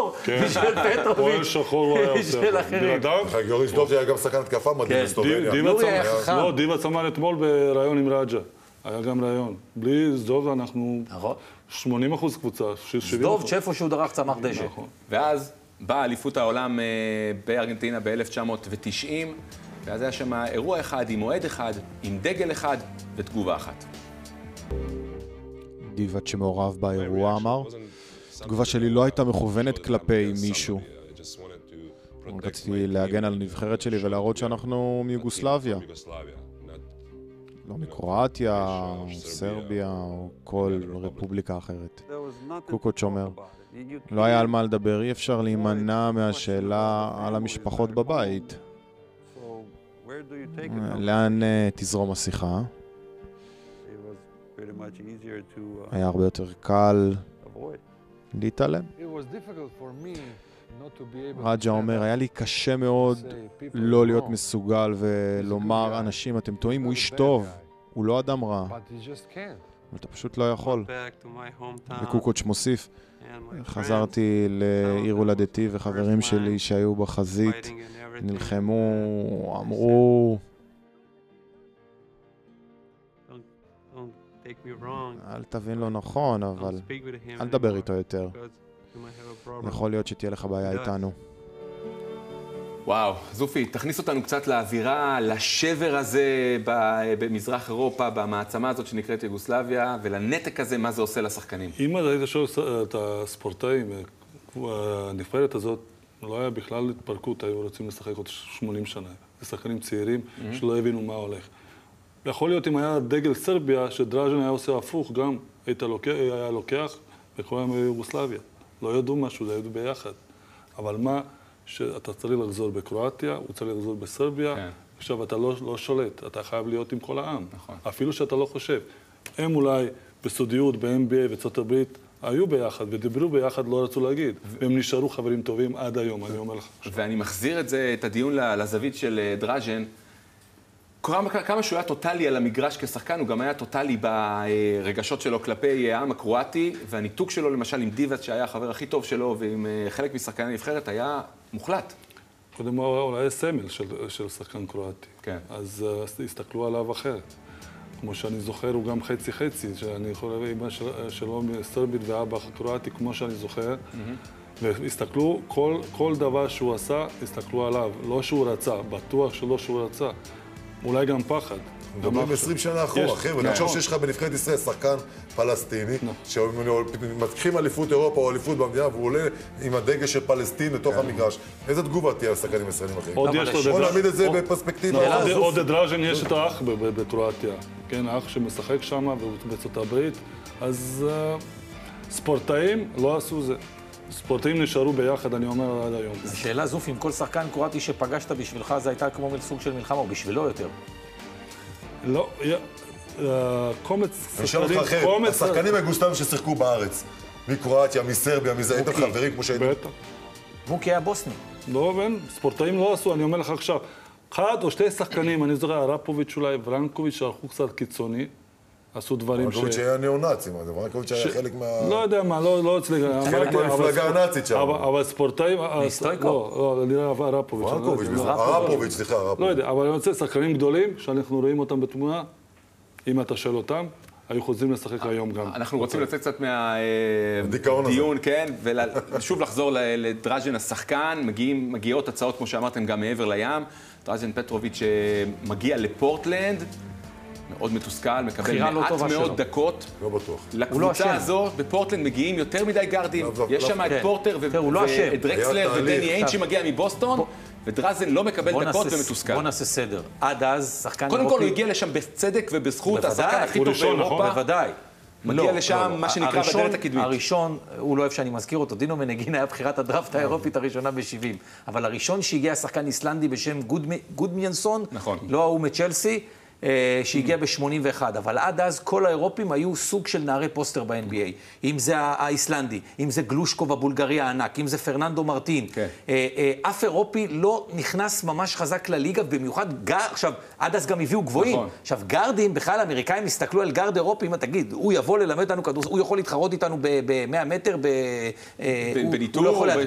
שחור בשביל פטרוביץ'. פועל שחור הוא היה עושה. בשביל אחרים. יוריס דוב היה גם שחקן התקפה מדהים בסלובניה. יורי היה חכם. לא, דיווה צמן אתמול בראיון עם רג'ה. היה גם ראיון. בלי זדוב אנחנו 80% קבוצה. זדוב, צ'פו שהוא דרך צמח דשא. ואז באה אליפות העולם בארגנטינה ב-1990, ואז היה שם אירוע אחד עם מועד אחד, עם דגל אחד ותגובה אחת. דיווה שמעורב באירוע אמר, התגובה שלי לא הייתה מכוונת כלפי מישהו. רציתי להגן על הנבחרת שלי ולהראות שאנחנו מיוגוסלביה. לא מקרואטיה, סרביה או כל רפובליקה אחרת. קוקוץ' אומר, לא היה על מה לדבר, אי אפשר להימנע מהשאלה על המשפחות בבית. לאן תזרום השיחה? היה הרבה יותר קל להתעלם. רג'ה אומר, היה לי קשה מאוד לא להיות מסוגל ולומר, אנשים, אתם טועים, הוא איש טוב, הוא לא אדם רע. אתה פשוט לא יכול. וקוקוץ' מוסיף, חזרתי לעיר הולדתי וחברים שלי שהיו בחזית, נלחמו, אמרו, אל תבין לא נכון, אבל אל תדבר איתו יותר. יכול להיות שתהיה לך בעיה איתנו. וואו, זופי, תכניס אותנו קצת לאווירה, לשבר הזה במזרח אירופה, במעצמה הזאת שנקראת יוגוסלביה, ולנתק הזה, מה זה עושה לשחקנים. אם היית שואל את הספורטאים, הנבחרת הזאת, לא היה בכלל התפרקות, היו רוצים לשחק עוד 80 שנה. זה שחקנים צעירים שלא הבינו מה הולך. יכול להיות אם היה דגל סרביה, שדראז'ן היה עושה הפוך, גם היה לוקח וכולם ביוגוסלביה. לא ידעו משהו, זה ידעו ביחד. אבל מה שאתה צריך לחזור בקרואטיה, הוא צריך לחזור בסרביה, עכשיו אתה לא שולט, אתה חייב להיות עם כל העם. אפילו שאתה לא חושב. הם אולי בסודיות, ב-NBA וארצות הברית, היו ביחד ודיברו ביחד, לא רצו להגיד. והם נשארו חברים טובים עד היום, אני אומר לך. ואני מחזיר את הדיון לזווית של דראז'ן. כמה שהוא היה טוטלי על המגרש כשחקן, הוא גם היה טוטלי ברגשות שלו כלפי העם הקרואטי, והניתוק שלו למשל עם דיווה, שהיה החבר הכי טוב שלו, ועם חלק משחקני הנבחרת, היה מוחלט. קודם הוא היה סמל של שחקן קרואטי. כן. אז הסתכלו עליו אחרת. כמו שאני זוכר, הוא גם חצי-חצי, שאני יכול להביא אמא שלו מסרבית ואבא קרואטי, כמו שאני זוכר. והסתכלו, כל דבר שהוא עשה, הסתכלו עליו. לא שהוא רצה, בטוח שלא שהוא רצה. אולי גם פחד. מדברים 20 שנה אחורה, חבר'ה. אני חושב שיש לך בנבחרת ישראל שחקן פלסטיני, שמתחילים אליפות אירופה או אליפות במדינה, והוא עולה עם הדגל של פלסטין לתוך המגרש. איזה תגובה תהיה על שחקנים ישראלים אחרים? בוא נעמיד את זה בפרספקטיבה. עוד דראז'ן יש את האח בקרואטיה. כן, האח שמשחק שם ובארצות הברית. אז ספורטאים לא עשו זה. ספורטאים נשארו ביחד, אני אומר, עד היום. השאלה זוף, אם כל שחקן קרואטי שפגשת בשבילך, זה הייתה כמו סוג של מלחמה, או בשבילו יותר? לא, קומץ אני אשאל אותך אחרת, השחקנים היוגוסלבים ששיחקו בארץ, מקרואטיה, מסרביה, הייתם חברים כמו שהייתם? בטח. מוקי היה בוסני. לא, ספורטאים לא עשו, אני אומר לך עכשיו, אחד או שתי שחקנים, אני זוכר, הרפוביץ' אולי, ורנקוביץ', שהלכו קצת קיצוני, עשו דברים ורנקוביץ' היה ניאו-נאצי, ורנקוביץ' היה חלק מה... לא יודע מה, לא אצלי... חלק מהמפלגה הנאצית שם. אבל ספורטאים... מסטויקו? לא, נראה הרפוביץ'. הרפוביץ', סליחה, לא יודע, אבל אני רוצה שחקנים גדולים, שאנחנו רואים אותם בתמונה, אם אתה שואל אותם, היו חוזרים לשחק היום גם. אנחנו רוצים לצאת קצת מהדיון, כן, ושוב לחזור לדראז'ן השחקן, מגיעות הצעות, כמו שאמרתם, גם מעבר לים. דראז'ן פטרוביץ' מגיע לפורטלנד, מאוד מתוסכל, מקבל מעט מאוד דקות. לא בטוח. לקבוצה הזו, בפורטלנד מגיעים יותר מדי גארדים. יש שם את פורטר ודרקסלר ודני איין שמגיע מבוסטון, ודראז'ן לא מקבל דקות ומתוסכל. בוא נעשה סדר. עד אז, שחקן קודם כל הוא הגיע לשם בצדק ובזכות, השחקן הכי טוב באירופה. בוודאי. מגיע לשם, מה שנקרא בדלת הקדמית. הראשון, הוא לא אוהב שאני מזכיר אותו, דינו מנגין היה בחירת הדראפט האירופית הראשונה ב-70. אבל הראשון שהגיע שחקן איסלנדי בשם גודמיאנסון, לא ההוא מצ'לסי, שהגיע ב-81, אבל עד אז כל האירופים היו סוג של נערי פוסטר ב-NBA. אם זה האיסלנדי, אם זה גלושקוב הבולגרי הענק, אם זה פרננדו מרטין. אף אירופי לא נכנס ממש חזק לליגה, במיוחד עכשיו, עד אז גם הביאו גבוהים. עכשיו, גארדים, בכלל האמריקאים הסתכלו על גארד אירופי, אם תגיד, הוא יבוא ללמד לנו כדורסל, הוא יכול להתחרות איתנו ב-100 מטר, בניטור,